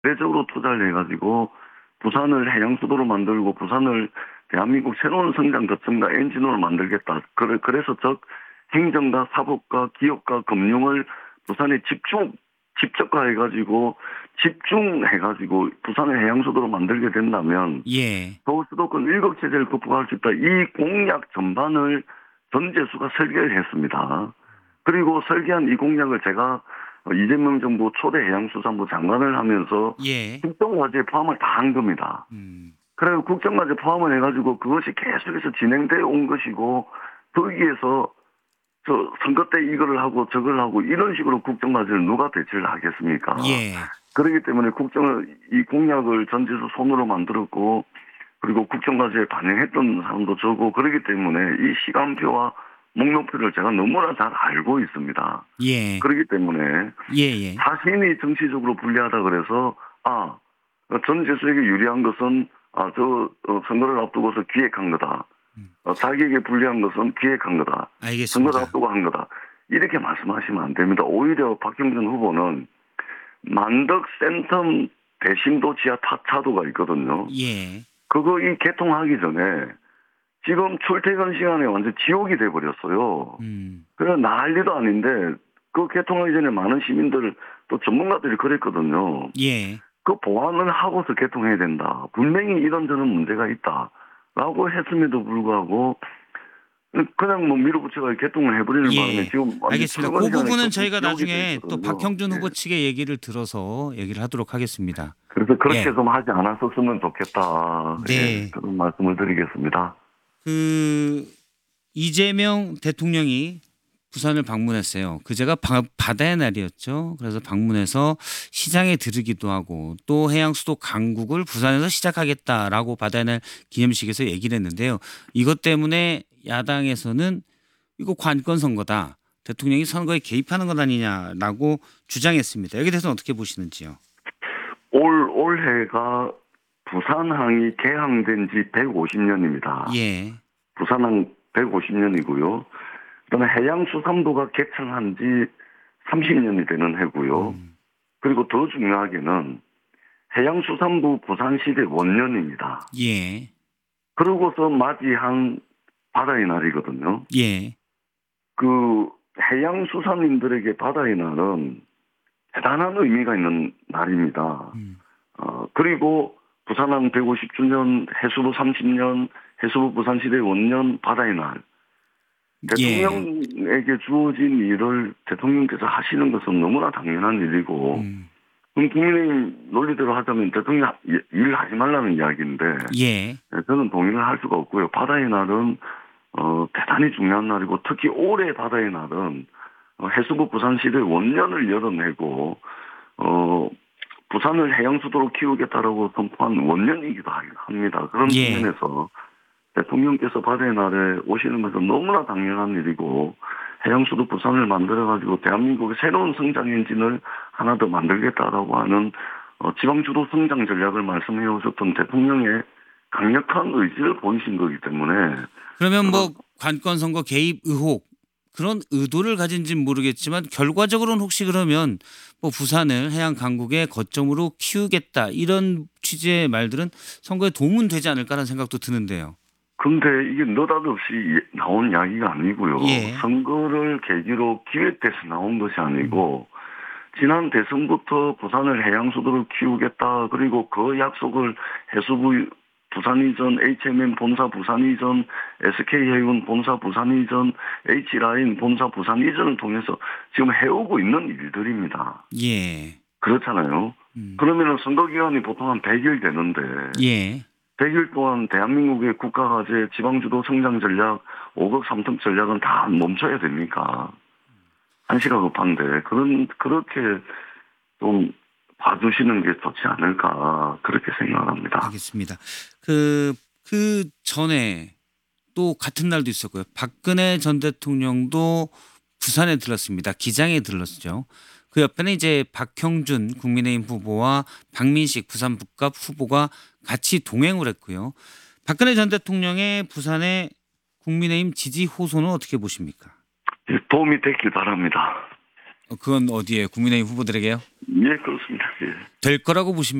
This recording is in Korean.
대대적으로 투자를 해가지고 부산을 해양수도로 만들고 부산을 대한민국 새로운 성장 거점과 엔진으로 만들겠다. 그래서 즉 행정과 사법과 기업과 금융을 부산에 집적화해가지고 집중해가지고 부산을 해양수도로 만들게 된다면 예. 서울 수도권 일국 체제를 극복할 수 있다. 이 공약 전반을 전재수가 설계를 했습니다. 그리고 설계한 이 공약을 제가 이재명 정부 초대 해양수산부 장관을 하면서 예. 국정과제에 포함을 다 한 겁니다. 음. 그래서 국정과제 포함을 해가지고 그것이 계속해서 진행되어 온 것이고 거기에서 저 선거 때 이거를 하고 저걸 하고 이런 식으로 국정과제를 누가 대처를 하겠습니까? 예. 그렇기 때문에 이 공약을 전지수 손으로 만들었고 그리고 국정과제에 반영했던 사람도 저고 그렇기 때문에 이 시간표와 목록표를 제가 너무나 잘 알고 있습니다. 예. 그렇기 때문에 예예. 자신이 정치적으로 불리하다 그래서 전재수에게 유리한 것은 선거를 앞두고서 기획한 거다. 자기에게 불리한 것은 기획한 거다. 선거를 알겠습니다. 앞두고 한 거다. 이렇게 말씀하시면 안 됩니다. 오히려 박형준 후보는 만덕 센텀 대심도 지하 타차도가 있거든요. 예. 그거 이 개통하기 전에 지금 출퇴근 시간에 완전 지옥이 돼버렸어요. 음. 그래서 난리도 아닌데 그 개통하기 전에 많은 시민들 또 전문가들이 그랬거든요. 예. 그 보완을 하고서 개통해야 된다. 분명히 이런저런 문제가 있다라고 했음에도 불구하고 그냥 뭐 밀어붙여가 개통을 해버리는 바람에 예. 지금 완전 알겠습니다. 출근 그 시간에 부분은 저희가 지옥이 돼 나중에 또 있거든요. 박형준 예. 후보 측의 얘기를 들어서 얘기를 하도록 하겠습니다. 그래서 그렇게 예. 좀 하지 않았었으면 좋겠다. 예, 네. 그런 말씀을 드리겠습니다. 그 이재명 대통령이 부산을 방문했어요. 그제가 바다의 날이었죠. 그래서 방문해서 시장에 들르기도 하고 또 해양수도 강국을 부산에서 시작하겠다라고 바다의 날 기념식에서 얘기를 했는데요. 이것 때문에 야당에서는 이거 관권 선거다. 대통령이 선거에 개입하는 것 아니냐라고 주장했습니다. 여기에 대해서는 어떻게 보시는지요? 올해가 부산항이 개항된 지 150년입니다. 예. 부산항 150년이고요. 그다음에 해양수산부가 개창한 지 30년이 되는 해고요. 음. 그리고 더 중요하게는 해양수산부 부산시대 원년입니다. 예. 그러고서 맞이한 바다의 날이거든요. 예. 그 해양수산인들에게 바다의 날은 대단한 의미가 있는 날입니다. 음. 그리고 부산항 150주년, 해수부 30년, 해수부 부산시대 원년 바다의 날. 예. 대통령에게 주어진 일을 대통령께서 하시는 것은 너무나 당연한 일이고, 음. 그럼 국민의힘 논리대로 하자면 대통령 일 하지 말라는 이야기인데, 예. 저는 동의를 할 수가 없고요. 바다의 날은, 대단히 중요한 날이고, 특히 올해 바다의 날은, 해수부 부산시대 원년을 열어내고, 부산을 해양수도로 키우겠다라고 선포한 원년이기도 합니다. 그런 예. 측면에서 대통령께서 바다의 날에 오시는 것은 너무나 당연한 일이고 해양수도 부산을 만들어가지고 대한민국의 새로운 성장 엔진을 하나 더 만들겠다라고 하는 지방주도 성장 전략을 말씀해 오셨던 대통령의 강력한 의지를 보이신 거기 때문에 그러면 뭐 관권 선거 개입 의혹 그런 의도를 가진지는 모르겠지만 결과적으로는 혹시 그러면 뭐 부산을 해양 강국의 거점으로 키우겠다 이런 취지의 말들은 선거에 도움은 되지 않을까라는 생각도 드는데요. 근데 이게 느닷없이 나온 이야기가 아니고요. 예. 선거를 계기로 기획돼서 나온 것이 아니고 지난 대선부터 부산을 해양수도로 키우겠다. 그리고 그 약속을 해수부 부산 이전, HMM 본사 부산 이전, SK해운 본사 부산 이전, H라인 본사 부산 이전을 통해서 지금 해오고 있는 일들입니다. 예. 그렇잖아요. 그러면은 선거 기간이 보통 한 100일 되는데 예. 100일 동안 대한민국의 국가과제 지방주도 성장 전략, 5급 3등 전략은 다 멈춰야 됩니까? 한시가 급한데 그렇게 좀 봐주시는 게 좋지 않을까 그렇게 생각합니다. 알겠습니다. 그 전에 또 같은 날도 있었고요. 박근혜 전 대통령도 부산에 들렀습니다. 기장에 들렀죠. 그 옆에는 이제 박형준 국민의힘 후보와 박민식 부산 북갑 후보가 같이 동행을 했고요. 박근혜 전 대통령의 부산의 국민의힘 지지 호소는 어떻게 보십니까? 도움이 됐길 바랍니다. 그건 어디에 국민의힘 후보들에게요? 예, 그렇습니다. 예. 될 거라고 보십니까?